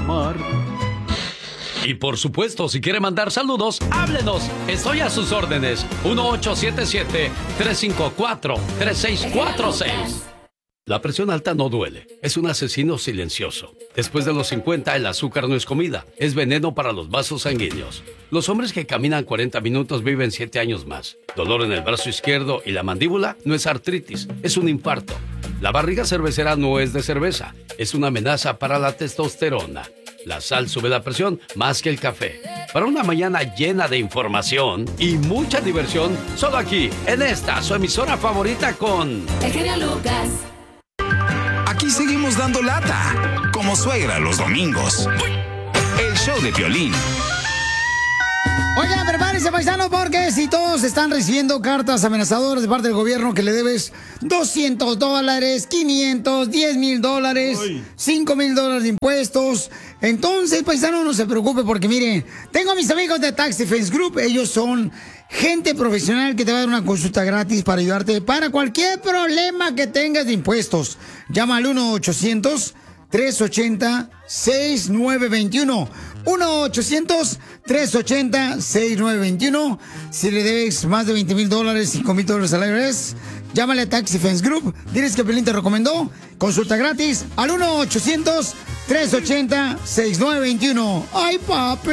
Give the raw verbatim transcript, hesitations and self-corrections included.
amar. Y por supuesto, si quiere mandar saludos, háblenos. Estoy a sus órdenes. uno ocho siete siete, tres cinco cuatro, tres seis cuatro seis. La presión alta no duele. Es un asesino silencioso. Después de los cincuenta, el azúcar no es comida. Es veneno para los vasos sanguíneos. Los hombres que caminan cuarenta minutos viven siete años más. Dolor en el brazo izquierdo y la mandíbula no es artritis, es un infarto. La barriga cervecera no es de cerveza. Es una amenaza para la testosterona. La sal sube la presión más que el café. Para una mañana llena de información y mucha diversión, solo aquí, en esta, su emisora favorita con... El genio Lucas. Aquí seguimos dando lata, como suegra los domingos. El show de Piolín. Oigan, prepárense, paisanos, porque si todos están recibiendo cartas amenazadoras de parte del gobierno que le debes doscientos dólares, quinientos, diez mil dólares, cinco mil dólares de impuestos, entonces, paisano, no se preocupe porque, miren, tengo a mis amigos de Tax Defense Group. Ellos son gente profesional que te va a dar una consulta gratis para ayudarte para cualquier problema que tengas de impuestos. Llama al uno ochocientos, tres ochenta, seis nueve dos uno. uno ochocientos, tres ochenta, seis nueve dos uno. Si le debes más de veinte mil dólares, cinco mil dólares al I R S, llámale a Tax Defense Group. Diles que Pelín te recomendó. Consulta gratis al uno ochocientos, tres ochenta, seis nueve dos uno. ¡Ay, papi!